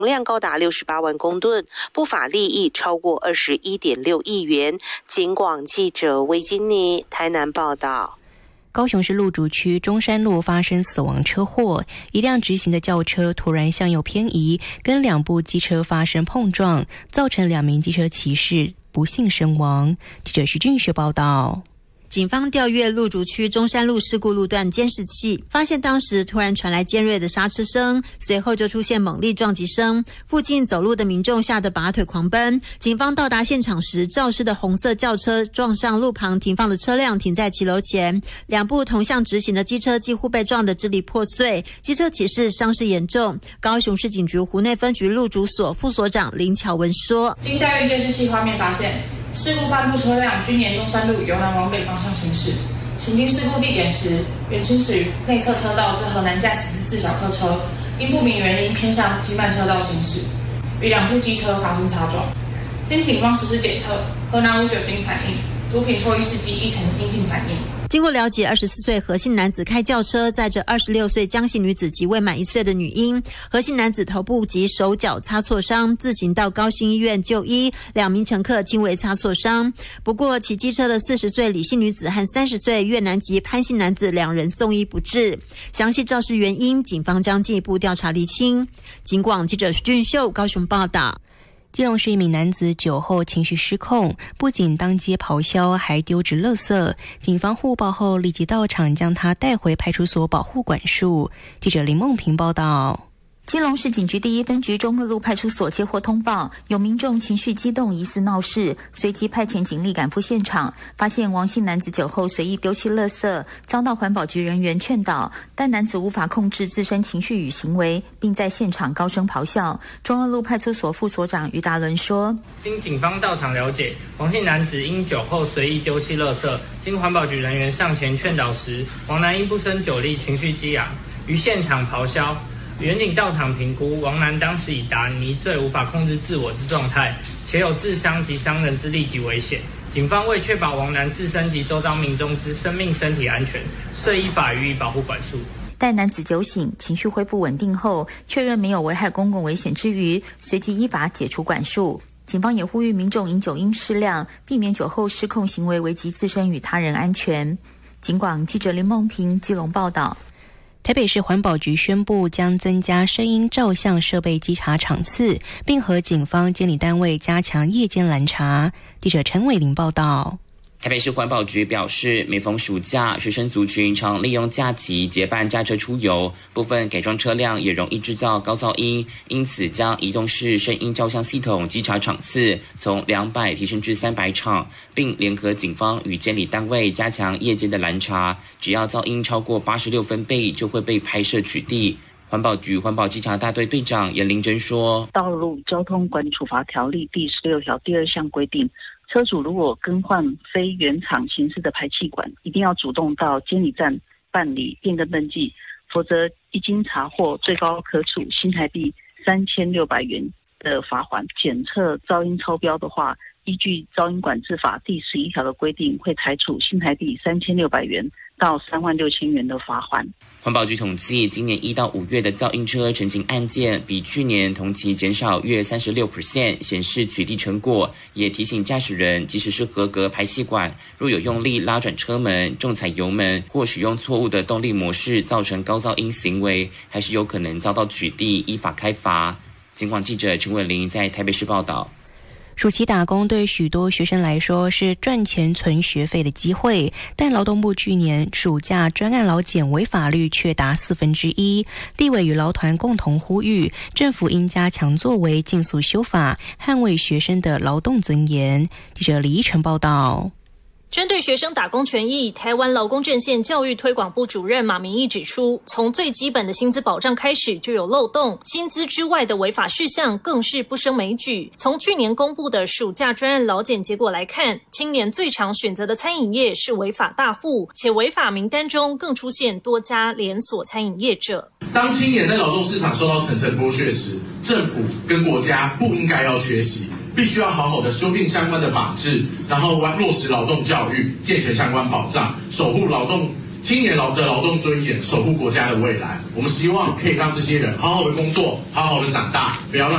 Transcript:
量高达68万公吨，不法利益超过21.6亿元。警广记者魏金妮台南报道。 高雄市路竹区中山路发生死亡车祸，一辆直行的轿车突然向右偏移，跟2部机车发生碰撞，造成2名机车骑士不幸身亡。记者徐俊学报道。 警方调阅路竹区中山路事故路段监视器，发现当时突然传来尖锐的刹车声，随后就出现猛烈撞击声，附近走路的民众吓得拔腿狂奔。警方到达现场时，肇事的红色轿车撞上路旁停放的车辆，停在骑楼前，2部同向直行的机车几乎被撞得支离破碎，机车骑士伤势严重。高雄市警局湖内分局路竹所副所长林巧文说， 经调阅监视器画面发现，事故3部车辆均沿中山路由南往北方向行驶，行经事故地点时，原行驶于内侧车道之河南驾驶自小客车，因不明原因偏向机慢车道行驶，与2部机车发生擦撞。经警方实施检测，河南无酒精反应，毒品脱衣试剂亦呈阴性反应。 经过了解，24岁何姓男子开轿车载着26岁江姓女子及未满1岁的女婴，何姓男子头部及手脚擦挫伤，自行到高新医院就医，2名乘客轻微擦挫伤。不过骑机车的40岁李姓女子和30岁越南籍潘姓男子2人送医不治。详细肇事原因，警方将进一步调查厘清。警广记者徐俊秀高雄报道。 基隆市一名男子酒后情绪失控，不仅当街咆哮，还丢掷垃圾。警方互报后立即到场，将他带回派出所保护管束。记者林梦平报道。 基隆市警局第1分局中二路派出所接获通报，有民众情绪激动，疑似闹事，随即派遣警力赶赴现场，发现王姓男子酒后随意丢弃垃圾，遭到环保局人员劝导，但男子无法控制自身情绪与行为，并在现场高声咆哮。中二路派出所副所长于达伦说， 经警方到场了解，王姓男子因酒后随意丢弃垃圾，经环保局人员上前劝导时，王男因不胜酒力，情绪激昂，于现场咆哮。原警到场评估，王男当时已达迷醉、无法控制自我之状态，且有自伤及伤人之立即危险。警方为确保王男自身及周遭民众之生命身体安全，遂依法予以保护管束。 待男子酒醒，情绪恢复稳定后，确认没有危害公共危险之余，随即依法解除管束。警方也呼吁民众饮酒应适量，避免酒后失控行为危及自身与他人安全。警广记者林梦平基隆报道。 台北市环保局宣布将增加声音照相设备稽查场次，并和警方监理单位加强夜间拦查。记者陈伟玲报道。 台北市环保局表示，每逢暑假，学生族群常利用假期结伴驾车出游，部分改装车辆也容易制造高噪音，因此将移动式声音照相系统稽查场次从200提升至300场，并联合警方与监理单位加强夜间的拦查，只要噪音超过86分贝就会被拍摄取缔。环保局环保稽查大队队长严玲珍说， 道路交通管理处罚条例第16条第2项规定，车主如果更换非原厂形式的排气管，一定要主动到监理站办理变更登记，否则一经查获，最高可处新台币3600元的罚款。检测噪音超标的话，依据噪音管制法第11条的规定，会裁处新台币3600元到36000元的罚款。 环保局统计，今年1到5月的噪音车陈情案件比去年同期减少约 36%， 显示取缔成果。也提醒驾驶人，即使是合格排气管，若有用力拉转车门、重踩油门或使用错误的动力模式造成高噪音行为，还是有可能遭到取缔，依法开罚。警广记者陈伟玲在台北市报道。 暑期打工对许多学生来说是赚钱存学费的机会，但劳动部去年暑假专案劳检违法率却达1/4。立委与劳团共同呼吁，政府应加强作为，尽速修法，捍卫学生的劳动尊严。记者李依晨报道。 针对学生打工权益，台湾劳工阵线教育推广部主任马明义指出，从最基本的薪资保障开始就有漏洞，薪资之外的违法事项更是不胜枚举。从去年公布的暑假专案劳检结果来看，青年最常选择的餐饮业是违法大户，且违法名单中更出现多家连锁餐饮业者。 当青年在劳动市场受到层层剥削时，政府跟国家不应该要缺席，必须要好好的修订相关的法制，然后落实劳动教育，健全相关保障，守护青年的劳动尊严，守护国家的未来。我们希望可以让这些人好好的工作，好好的长大，不要让